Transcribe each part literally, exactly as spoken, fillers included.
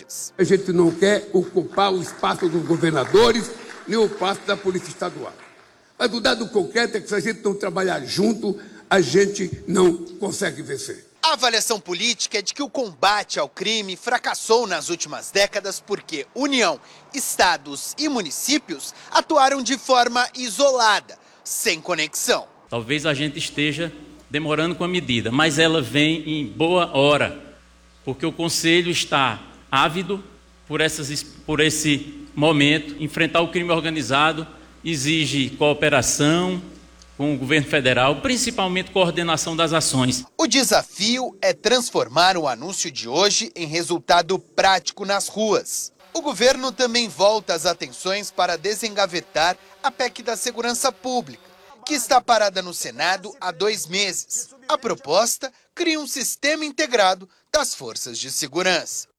vereadores. A gente não quer ocupar o espaço dos governadores, nem o espaço da Polícia Estadual. Mas o dado concreto é que se a gente não trabalhar junto, a gente não consegue vencer. A avaliação política é de que o combate ao crime fracassou nas últimas décadas porque União, estados e municípios atuaram de forma isolada, sem conexão. Talvez a gente esteja demorando com a medida, mas ela vem em boa hora, porque o Conselho está ávido por, essas, por esse momento. Enfrentar o crime organizado exige cooperação com o governo federal, principalmente coordenação das ações. O desafio é transformar o anúncio de hoje em resultado prático nas ruas. O governo também volta as atenções para desengavetar a P E C da Segurança Pública, que está parada no Senado há dois meses. A proposta cria um sistema integrado das forças de segurança.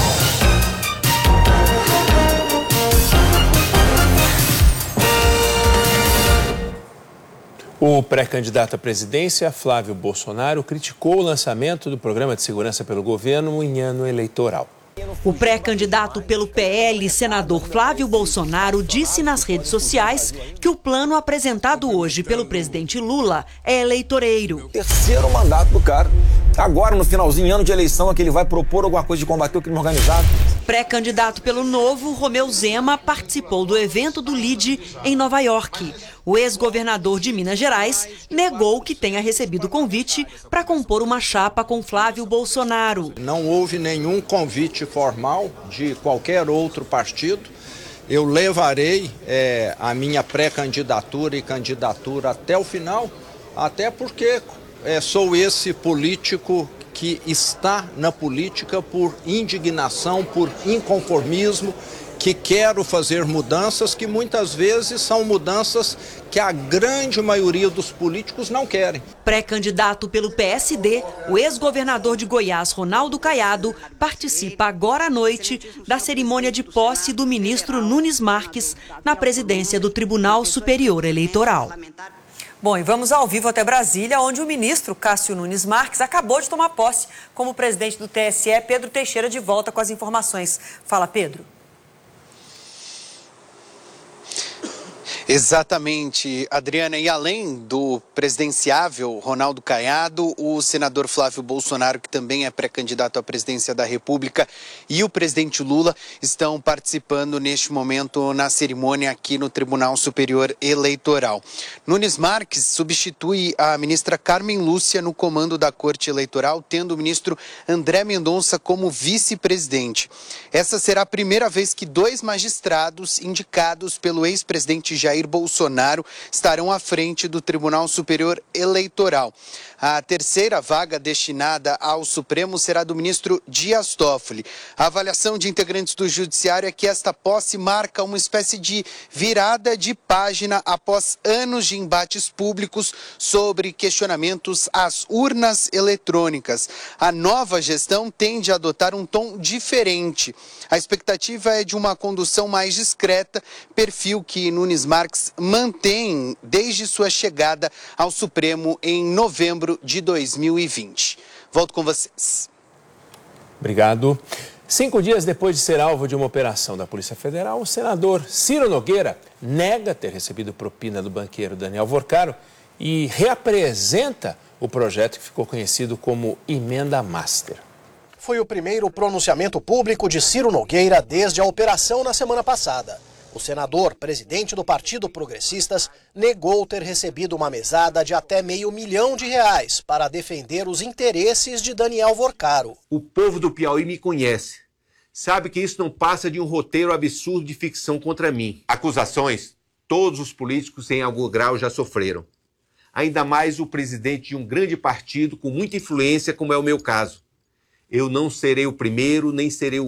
O pré-candidato à presidência, Flávio Bolsonaro, criticou o lançamento do programa de segurança pelo governo em ano eleitoral. O pré-candidato pelo P L, senador Flávio Bolsonaro, disse nas redes sociais que o plano apresentado hoje pelo presidente Lula é eleitoreiro. Terceiro mandato do cara. Agora, no finalzinho, ano de eleição, é que ele vai propor alguma coisa de combater o crime organizado. Pré-candidato pelo Novo, Romeu Zema, participou do evento do L I D em Nova York. O ex-governador de Minas Gerais negou que tenha recebido convite para compor uma chapa com Flávio Bolsonaro. Não houve nenhum convite formal de qualquer outro partido. Eu levarei é, a minha pré-candidatura e candidatura até o final, até porque é, sou esse político que está na política por indignação, por inconformismo, que quero fazer mudanças que muitas vezes são mudanças que a grande maioria dos políticos não querem. Pré-candidato pelo P S D, o ex-governador de Goiás, Ronaldo Caiado, participa agora à noite da cerimônia de posse do ministro Nunes Marques na presidência do Tribunal Superior Eleitoral. Bom, e vamos ao vivo até Brasília, onde o ministro Cássio Nunes Marques acabou de tomar posse como presidente do T S E. Pedro Teixeira de volta com as informações. Fala, Pedro. Exatamente, Adriana. E além do presidenciável Ronaldo Caiado, o senador Flávio Bolsonaro, que também é pré-candidato à presidência da República, e o presidente Lula estão participando neste momento na cerimônia aqui no Tribunal Superior Eleitoral. Nunes Marques substitui a ministra Carmen Lúcia no comando da Corte Eleitoral, tendo o ministro André Mendonça como vice-presidente. Essa será a primeira vez que dois magistrados indicados pelo ex-presidente Jair Bolsonaro estarão à frente do Tribunal Superior Eleitoral. A terceira vaga destinada ao Supremo será do ministro Dias Toffoli. A avaliação de integrantes do Judiciário é que esta posse marca uma espécie de virada de página após anos de embates públicos sobre questionamentos às urnas eletrônicas. A nova gestão tende a adotar um tom diferente. A expectativa é de uma condução mais discreta, perfil que Nunes Marques mantém desde sua chegada ao Supremo em novembro de dois mil e vinte. Volto com vocês. Obrigado. Cinco dias depois de ser alvo de uma operação da Polícia Federal, o senador Ciro Nogueira nega ter recebido propina do banqueiro Daniel Vorcaro e reapresenta o projeto que ficou conhecido como Emenda Master. Foi o primeiro pronunciamento público de Ciro Nogueira desde a operação na semana passada. O senador, presidente do Partido Progressistas, negou ter recebido uma mesada de até meio milhão de reais para defender os interesses de Daniel Vorcaro. O povo do Piauí me conhece. Sabe que isso não passa de um roteiro absurdo de ficção contra mim. Acusações, todos os políticos em algum grau já sofreram. Ainda mais o presidente de um grande partido com muita influência, como é o meu caso. Eu não serei o primeiro, nem serei o